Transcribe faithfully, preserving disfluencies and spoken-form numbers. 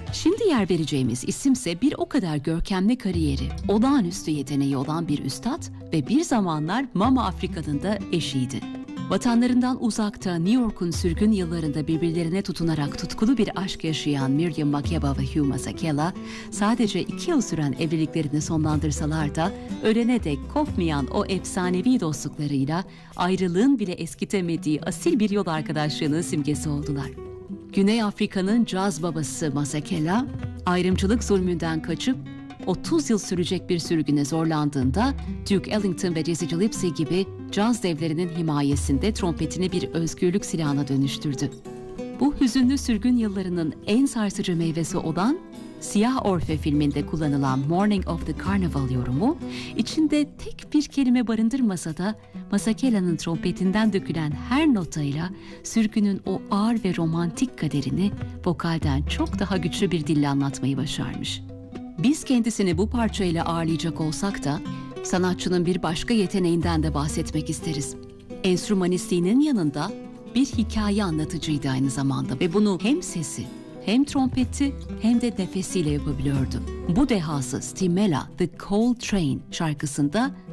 Şimdi yer vereceğimiz isimse bir o kadar görkemli kariyeri, olağanüstü yeteneği olan bir üstad ve bir zamanlar Mama Afrika'nın da eşiydi. Vatanlarından uzakta New York'un sürgün yıllarında birbirlerine tutunarak tutkulu bir aşk yaşayan Miriam Makeba ve Hugh Masekela, sadece iki yıl süren evliliklerini sonlandırsalar da ölene dek kopmayan o efsanevi dostluklarıyla ayrılığın bile eskitemediği asil bir yol arkadaşlığının simgesi oldular. Güney Afrika'nın caz babası Masekela, ayrımcılık zulmünden kaçıp otuz yıl sürecek bir sürgüne zorlandığında Duke Ellington ve Dizzy Gillespie gibi caz devlerinin himayesinde trompetini bir özgürlük silahına dönüştürdü. Bu hüzünlü sürgün yıllarının en sarsıcı meyvesi olan Siyah Orfe filminde kullanılan Morning of the Carnival yorumu, içinde tek bir kelime barındırmasa da Masekela'nın trompetinden dökülen her notayla sürgünün o ağır ve romantik kaderini vokalden çok daha güçlü bir dille anlatmayı başarmış. Biz kendisini bu parçayla ağırlayacak olsak da sanatçının bir başka yeteneğinden de bahsetmek isteriz. Enstrümanistliğinin yanında bir hikaye anlatıcıydı aynı zamanda ve bunu hem sesi, hem trompeti hem de nefesiyle yapabiliyordu. Bu dehası Stimela The Coal Train şarkısında